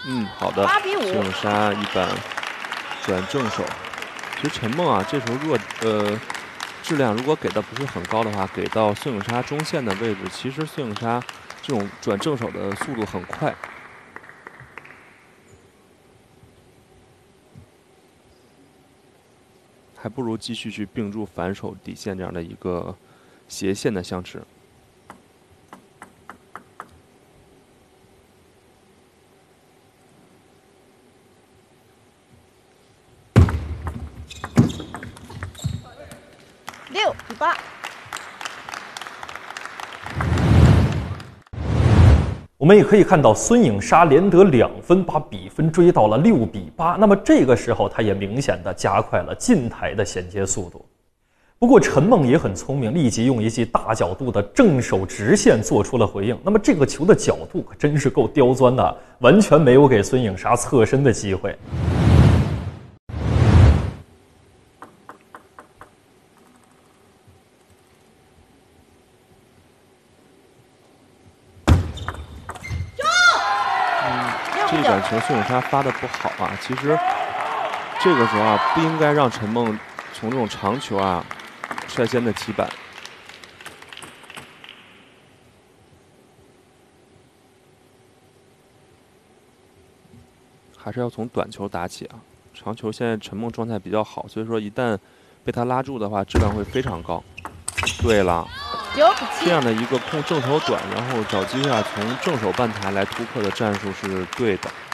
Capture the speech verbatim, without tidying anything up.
嗯，好的。 八比五。 孙颖莎一板转正手。其实陈梦啊，这时候如果呃质量如果给的不是很高的话，给到孙颖莎中线的位置，其实孙颖莎这种转正手的速度很快。 还不如继续去并入反手底线这样的一个斜线的相持。 六比八。 我们也可以看到，孙颖莎连得两分，把比分追到了六比八。那么这个时候，她也明显的加快了近台的衔接速度。不过陈梦也很聪明，立即用一记大角度的正手直线做出了回应。那么这个球的角度可真是够刁钻的，完全没有给孙颖莎侧身的机会。 这杆球孙颖莎发的不好啊，其实这个时候啊，不应该让陈梦从这种长球啊率先的起板。还是要从短球打起啊，长球现在陈梦状态比较好，所以说一旦被他拉住的话，质量会非常高。对了。 这样的一个控正手短，然后找机会啊，从正手半台来突破的战术是对的。